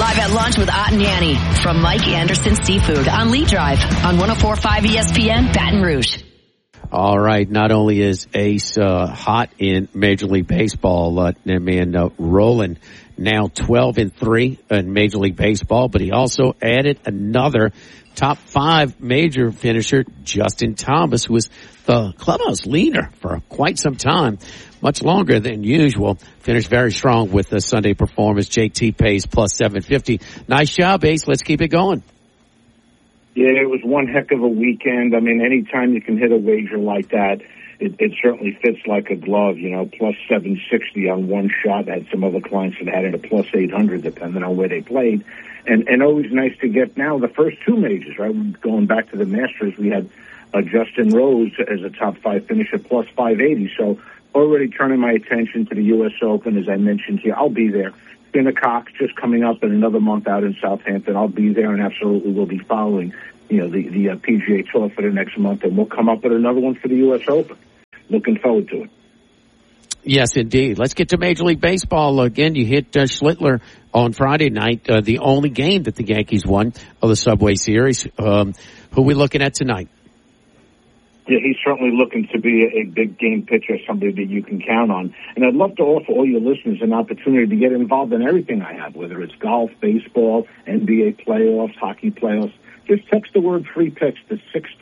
Live at lunch with Ott and Yanni from Mike Anderson Seafood on Lee Drive on 104.5 ESPN Baton Rouge. All right. Not only is Ace hot in Major League Baseball, rolling now 12-3 in Major League Baseball, but he also added another top 5 major finisher, Justin Thomas, who was the clubhouse leader for quite some time, much longer than usual. Finished very strong with the Sunday performance. JT pays plus 750. Nice job, Ace. Let's keep it going. Yeah, it was one heck of a weekend. I mean, anytime you can hit a wager like that, it certainly fits like a glove, plus 760 on one shot. I had some other clients that had it at plus 800, depending on where they played. And always nice to get now the first 2 majors, right? Going back to the Masters, we had Justin Rose as a top 5 finisher, plus 580. So already turning my attention to the U.S. Open, as I mentioned here. I'll be there. Shinnecock just coming up in another month out in Southampton. I'll be there and absolutely will be following, the PGA Tour for the next month, and we'll come up with another one for the U.S. Open. Looking forward to it. Yes, indeed. Let's get to Major League Baseball. Again, you hit Schlittler on Friday night, the only game that the Yankees won of the Subway Series. Who are we looking at tonight? Yeah, he's certainly looking to be a big game pitcher, somebody that you can count on. And I'd love to offer all your listeners an opportunity to get involved in everything I have, whether it's golf, baseball, NBA playoffs, hockey playoffs. Just text the word free picks to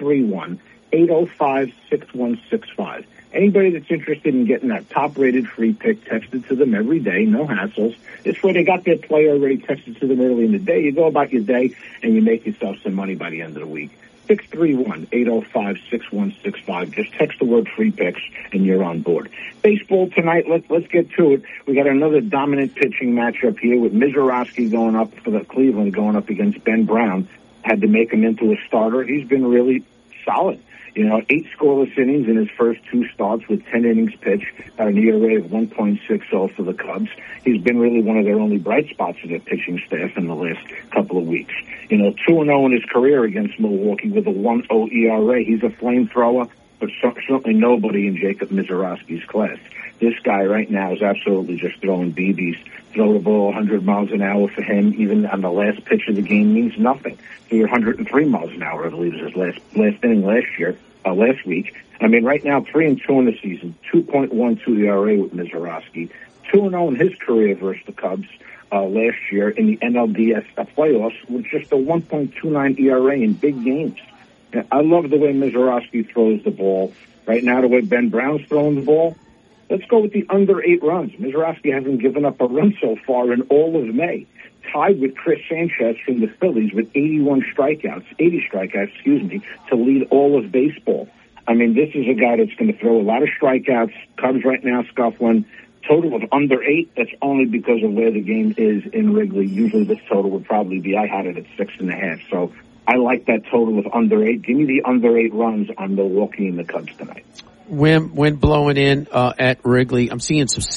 631-805-6165. Anybody that's interested in getting that top-rated free pick, text it to them every day, no hassles. It's where they got their player already texted to them early in the day. You go about your day, and you make yourself some money by the end of the week. 631-805-6165. Just text the word free picks, and you're on board. Baseball tonight, let's get to it. We got another dominant pitching matchup here with Mizorowski going up for the Cleveland, going up against Ben Brown. Had to make him into a starter. He's been really solid. 8 scoreless innings in his first 2 starts with 10 innings pitched, an ERA of 1.60 for the Cubs. He's been really one of their only bright spots of their pitching staff in the last couple of weeks. 2-0 in his career against Milwaukee with a 1.0 ERA. He's a flamethrower, but certainly nobody in Jacob Mizorowski's class. This guy right now is absolutely just throwing BBs. Throw the ball 100 miles an hour for him, even on the last pitch of the game, means nothing. He had 103 miles an hour, I believe, was his last inning last week. I mean, right now, 3-2 in the season, 2.12 ERA with Mizorowski, 2-0 in his career versus the Cubs last year in the NLDS playoffs with just a 1.29 ERA in big games. Now, I love the way Mizorowski throws the ball. Right now, the way Ben Brown's throwing the ball, let's go with the under 8 runs. Mizorowski hasn't given up a run so far in all of May. Tied with Chris Sanchez from the Phillies with 80 strikeouts, to lead all of baseball. I mean, this is a guy that's going to throw a lot of strikeouts. Cubs right now scuffling. Total of under 8. That's only because of where the game is in Wrigley. Usually this total would probably be, I had it at 6.5. So I like that total of under 8. Give me the under 8 runs on Milwaukee and the Cubs tonight. Wind blowing in at Wrigley. I'm seeing some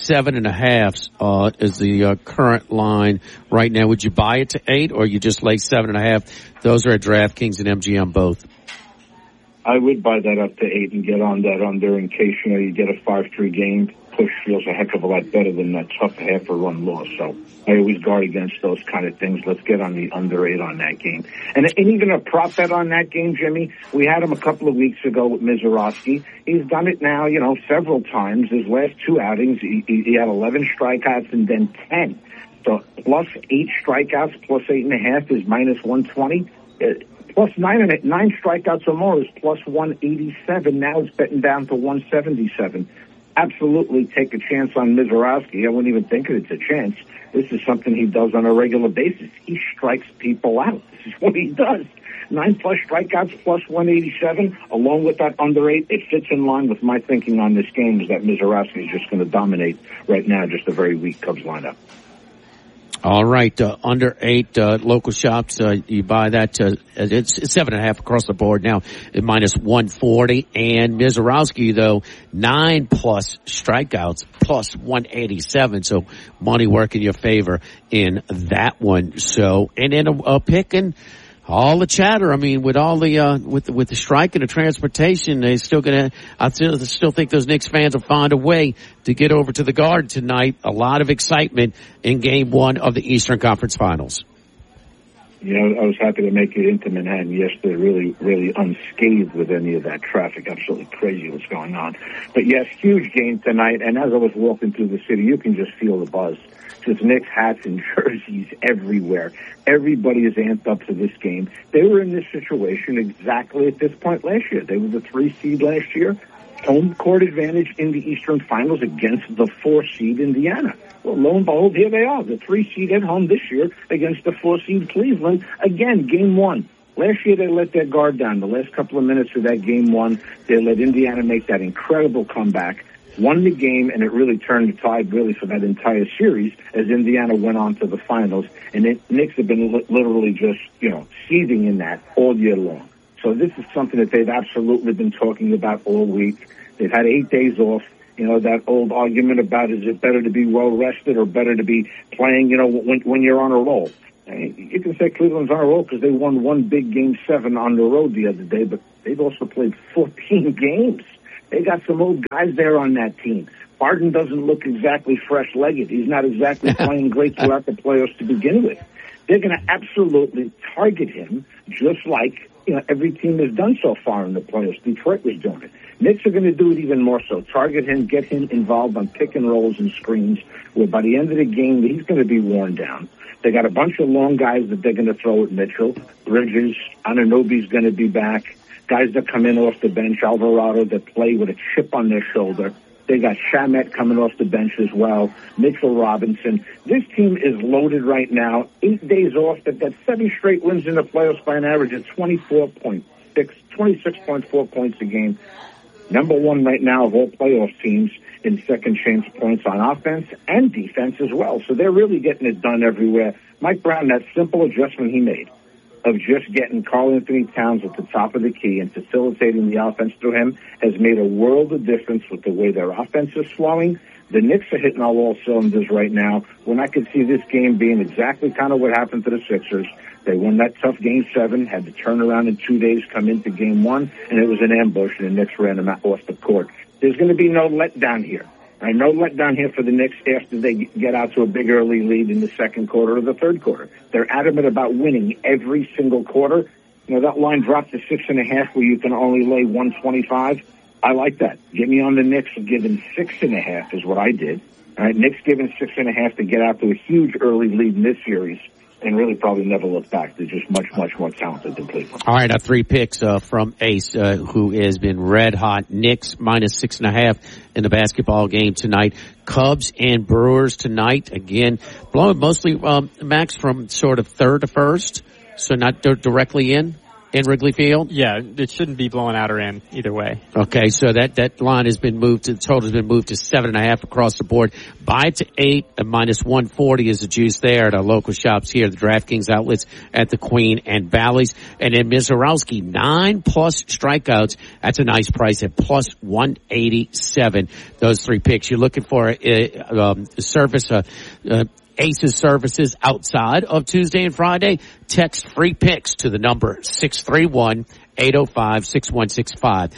7.5 is the current line right now. Would you buy it to 8 or you just lay 7.5? Those are at DraftKings and MGM both. I would buy that up to 8 and get on that under in case, you get a 5-3 game. Push feels a heck of a lot better than that tough half-a-run loss. So I always guard against those kind of things. Let's get on the under 8 on that game. And even a prop bet on that game, Jimmy, we had him a couple of weeks ago with Mizorowski. He's done it now, several times. His last 2 outings, he had 11 strikeouts and then 10. So plus 8 strikeouts, plus 8.5 is minus 120. Plus 9 strikeouts or more is plus 187. Now it's betting down to 177. Absolutely take a chance on Mizorowski. I wouldn't even think it's a chance. This is something he does on a regular basis. He strikes people out. This is what he does. 9+ strikeouts plus 187, along with that under 8. It fits in line with my thinking on this game is that Mizorowski is just going to dominate right now, just a very weak Cubs lineup. All right, under 8 local shops, you buy that. It's 7.5 across the board now at minus 140. And Mizorowski, though, 9+ strikeouts plus 187. So money work in your favor in that one. So, and then a pick and all the chatter. I mean, with all the with the strike and the transportation, they still gonna. I still think those Knicks fans will find a way to get over to the Garden tonight. A lot of excitement in Game 1 of the Eastern Conference Finals. You know, I was happy to make it into Manhattan yesterday, really, really unscathed with any of that traffic. Absolutely crazy what's going on. But yes, huge game tonight. And as I was walking through the city, you can just feel the buzz. Just Knicks hats and jerseys everywhere. Everybody is amped up to this game. They were in this situation exactly at this point last year. They were the 3 seed last year. Home court advantage in the Eastern Finals against the 4 seed Indiana. Well, lo and behold, here they are, the 3 seed at home this year against the 4 seed Cleveland. Again, game 1. Last year they let their guard down. The last couple of minutes of that game 1, they let Indiana make that incredible comeback, won the game, and it really turned the tide really for that entire series as Indiana went on to the finals. And the Knicks have been literally just, seething in that all year long. So this is something that they've absolutely been talking about all week. They've had 8 days off. You know, that old argument about is it better to be well-rested or better to be playing, when you're on a roll. You can say Cleveland's on a roll because they won one big Game 7 on the road the other day, but they've also played 14 games. They got some old guys there on that team. Harden doesn't look exactly fresh-legged. He's not exactly playing great throughout the playoffs to begin with. They're going to absolutely target him just like every team has done so far in the playoffs. Detroit was doing it. Knicks are going to do it even more so. Target him, get him involved on pick and rolls and screens, where by the end of the game, he's going to be worn down. They got a bunch of long guys that they're going to throw at Mitchell. Bridges, Anunoby's going to be back. Guys that come in off the bench, Alvarado, that play with a chip on their shoulder. They got Shamet coming off the bench as well. Mitchell Robinson. This team is loaded right now. 8 days off. They've got 7 straight wins in the playoffs by an average of 26.4 points a game. Number 1 right now of all playoff teams in second chance points on offense and defense as well. So they're really getting it done everywhere. Mike Brown, that simple adjustment he made of just getting Karl-Anthony Towns at the top of the key and facilitating the offense through him has made a world of difference with the way their offense is flowing. The Knicks are hitting all cylinders right now. When I could see this game being exactly kind of what happened to the Sixers. They won that tough Game 7, had to turn around in 2 days, come into Game 1, and it was an ambush, and the Knicks ran them off the court. There's going to be no letdown here. Right? No letdown here for the Knicks after they get out to a big early lead in the second quarter or the third quarter. They're adamant about winning every single quarter. That line dropped to 6.5 where you can only lay 125. I like that. Get me on the Knicks giving 6.5 is what I did. All right, Knicks giving 6.5 to get out to a huge early lead in this series and really probably never look back. They're just much, much more talented than Cleveland. All right, 3 picks from Ace, who has been red hot. Knicks minus 6.5 in the basketball game tonight. Cubs and Brewers tonight. Again, blowing mostly, Max, from sort of third to first, so not directly in Wrigley Field? Yeah, it shouldn't be blowing out or in either way. Okay, so that line has been moved the total has been moved to 7.5 across the board. Buy it to 8 and minus 140 is the juice there at our local shops here, the DraftKings outlets at the Queen and Bally's. And then Mizorowski, 9+ strikeouts. That's a nice price at plus 187. Those 3 picks. You're looking for a service, Aces services outside of Tuesday and Friday. Text free picks to the number 631-805-6165.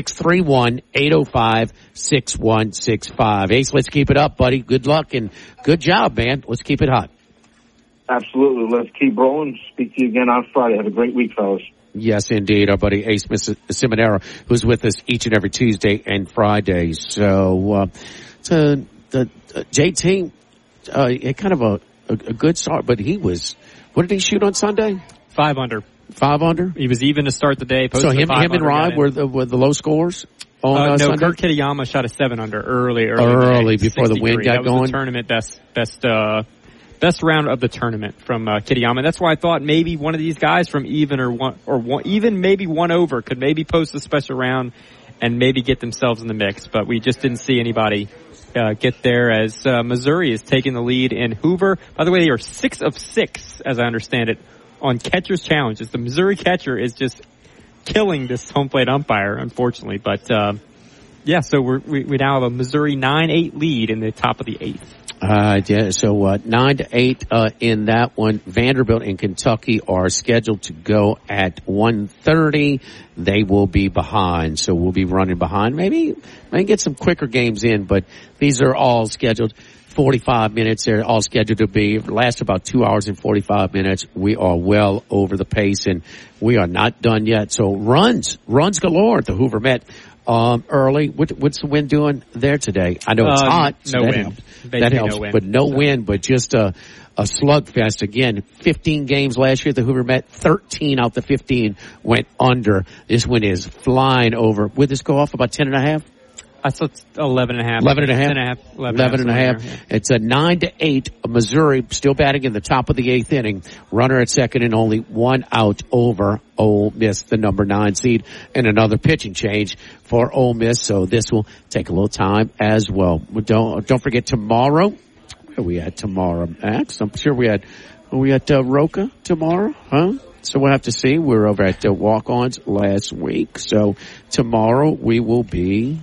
631-805-6165. Ace, let's keep it up, buddy. Good luck and good job, man. Let's keep it hot. Absolutely. Let's keep rolling. Speak to you again on Friday. Have a great week, fellas. Yes, indeed. Our buddy Ace Ciminero, who's with us each and every Tuesday and Friday. So, the JT, kind of a good start, but he was, what did he shoot on Sunday? 5 under. 5 under? He was even to start the day. So him and Rod were the low scores? No, Sunday? Kurt Kitayama shot a 7 under early before the wind got going. That was the tournament best round of the tournament from Kitayama. That's why I thought maybe one of these guys from even even maybe one over could maybe post a special round and maybe get themselves in the mix. But we just didn't see anybody get there as Missouri is taking the lead in Hoover. By the way, they are 6 of 6, as I understand it, on catcher's challenges. The Missouri catcher is just killing this home plate umpire, unfortunately. But yeah, so we now have a Missouri 9-8 lead in the top of the 8th. Yeah, so 9-8 in that one. Vanderbilt and Kentucky are scheduled to go at 1:30. They will be behind, so we'll be running behind. Maybe get some quicker games in, but these are all scheduled. 45 minutes. They're all scheduled to be last about 2 hours and 45 minutes. We are well over the pace, and we are not done yet. So runs galore at the Hoover Met. Early. What's the wind doing there today? I know it's hot. So no wind. That helps, but no wind, but just a slugfest. Again, 15 games last year at the Hoover Met. 13 out the 15 went under. This wind is flying over. Would this go off about 10.5? I thought 11.5. 11.5. 11.5. It's a 9-8. Missouri still batting in the top of the 8th inning. Runner at second and only one out over Ole Miss, the number 9 seed, and another pitching change for Ole Miss. So this will take a little time as well. Don't forget tomorrow. Where are we at tomorrow, Max? I'm sure we at Roca tomorrow, huh? So we'll have to see. We're over at Walk-Ons last week. So tomorrow we will be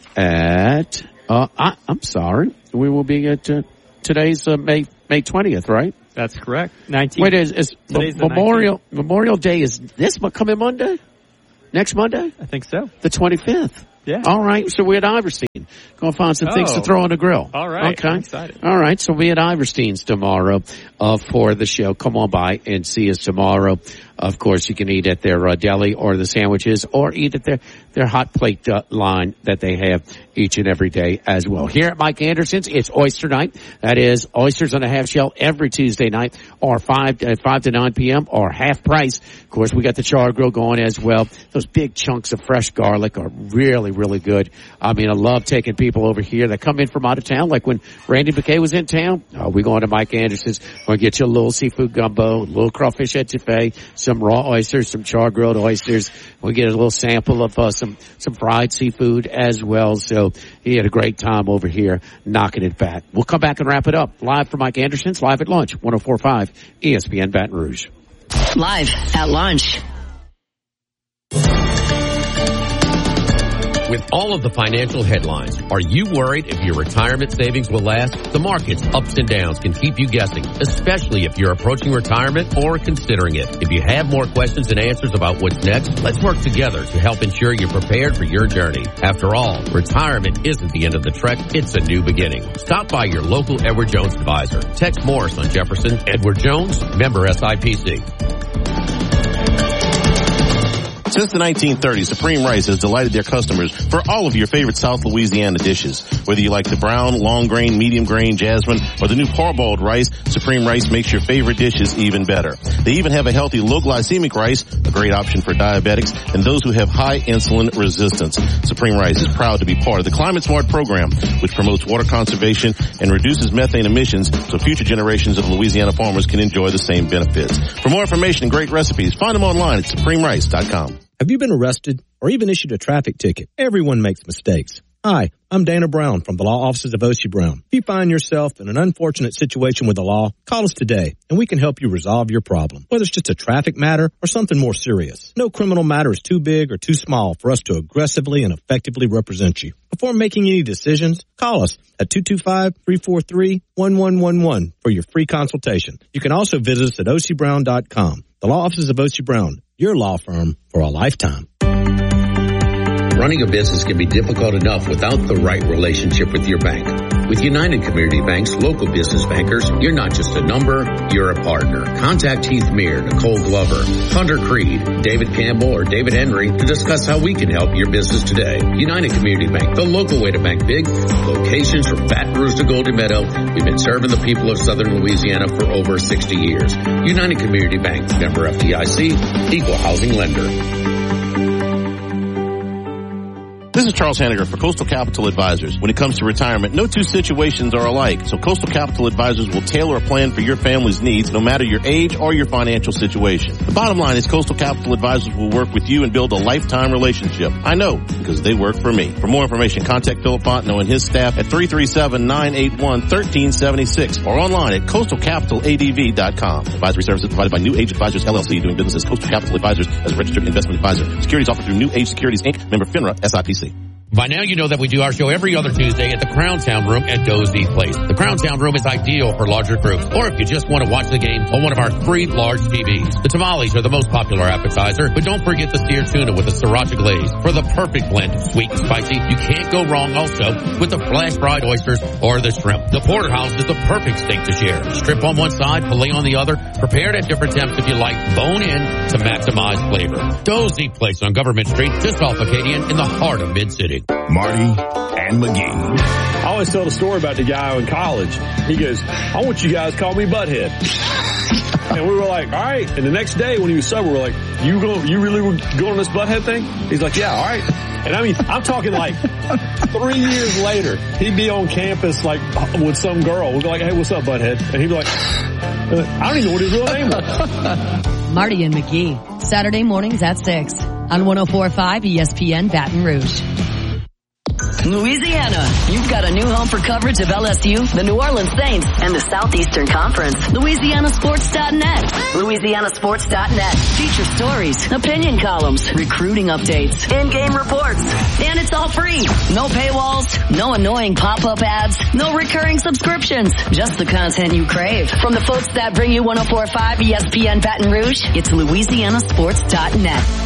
at, I'm sorry, we will be at, today's May 20th, right? That's correct. 19th. Wait, is Memorial Day, is this coming Monday? Next Monday? I think so. The 25th. Yeah. All right. So we're at Iverstein. Go find some things to throw on the grill. All right. Okay. I'm excited. All right. So we'll be at Iverstein's tomorrow, for the show. Come on by and see us tomorrow. Of course, you can eat at their deli or the sandwiches, or eat at their hot plate line that they have each and every day as well. Here at Mike Anderson's, it's oyster night. That is oysters on a half shell every Tuesday night, or 5 to 9 p.m. or half price. Of course, we got the char grill going as well. Those big chunks of fresh garlic are really, really good. I mean, I love taking people over here that come in from out of town, like when Randy McKay was in town. We're going to Mike Anderson's. We're going to get you a little seafood gumbo, a little crawfish etouffee, some raw oysters, some char grilled oysters. We'll get a little sample of some fried seafood as well. So he had a great time over here knocking it back. We'll come back and wrap it up live from Mike Anderson's, live at lunch, 104.5 ESPN Baton Rouge. Live at lunch. With all of the financial headlines, are you worried if your retirement savings will last? The market's ups and downs can keep you guessing, especially if you're approaching retirement or considering it. If you have more questions and answers about what's next, let's work together to help ensure you're prepared for your journey. After all, retirement isn't the end of the trek, it's a new beginning. Stop by your local Edward Jones advisor. Text Morris on Jefferson. Edward Jones, member SIPC. Since the 1930s, Supreme Rice has delighted their customers for all of your favorite South Louisiana dishes. Whether you like the brown, long grain, medium grain, jasmine, or the new parboiled rice, Supreme Rice makes your favorite dishes even better. They even have a healthy low glycemic rice, a great option for diabetics and those who have high insulin resistance. Supreme Rice is proud to be part of the Climate Smart program, which promotes water conservation and reduces methane emissions so future generations of Louisiana farmers can enjoy the same benefits. For more information and great recipes, find them online at supremerice.com. Have you been arrested or even issued a traffic ticket? Everyone makes mistakes. Hi, I'm Dana Brown from the law offices of O.C. Brown. If you find yourself in an unfortunate situation with the law, call us today and we can help you resolve your problem, whether it's just a traffic matter or something more serious. No criminal matter is too big or too small for us to aggressively and effectively represent you. Before making any decisions, call us at 225-343-1111 for your free consultation. You can also visit us at ocbrown.com. The law offices of O.C. Brown, your law firm for a lifetime. Running a business can be difficult enough without the right relationship with your bank. With United Community Bank's local business bankers, you're not just a number, you're a partner. Contact Heath Meir, Nicole Glover, Hunter Creed, David Campbell, or David Henry to discuss how we can help your business today. United Community Bank, the local way to bank big. Locations from Baton Rouge to Golden Meadow. We've been serving the people of Southern Louisiana for over 60 years. United Community Bank, member FDIC, equal housing lender. This is Charles Hanniger for Coastal Capital Advisors. When it comes to retirement, no two situations are alike, so Coastal Capital Advisors will tailor a plan for your family's needs, no matter your age or your financial situation. The bottom line is Coastal Capital Advisors will work with you and build a lifetime relationship. I know, because they work for me. For more information, contact Philip Fontenot and his staff at 337-981-1376 or online at coastalcapitaladv.com. Advisory services provided by New Age Advisors, LLC, doing business as Coastal Capital Advisors as a registered investment advisor. Securities offered through New Age Securities, Inc., member FINRA, SIPC. By now you know that we do our show every other Tuesday at the Crown Town Room at Dozy Place. The Crown Town Room is ideal for larger groups, or if you just want to watch the game on one of our 3 large TVs. The tamales are the most popular appetizer, but don't forget the steer tuna with the sriracha glaze for the perfect blend of sweet and spicy. You can't go wrong also with the flash fried oysters or the shrimp. The porterhouse is the perfect steak to share. Strip on one side, filet on the other, prepared at different temps if you like, bone in to maximize flavor. Dozy Place on Government Street, just off Acadian in the heart of Mid-City. Marty and McGee. I always tell the story about the guy in college. He goes, I want you guys to call me Butthead. And we were like, all right. And the next day when he was sober, we're like, you really would go on this Butthead thing? He's like, yeah, all right. And I mean, I'm talking like 3 years later, he'd be on campus like with some girl. We'd be like, hey, what's up, Butthead? And he'd be like, I don't even know what his real name was. Marty and McGee, Saturday mornings at 6 on 104.5 ESPN Baton Rouge. Louisiana, you've got a new home for coverage of LSU, the New Orleans Saints, and the Southeastern Conference. LouisianaSports.net. LouisianaSports.net. Feature stories, opinion columns, recruiting updates, in-game reports. And it's all free. No paywalls, no annoying pop-up ads, no recurring subscriptions. Just the content you crave. From the folks that bring you 104.5 ESPN Baton Rouge, it's LouisianaSports.net.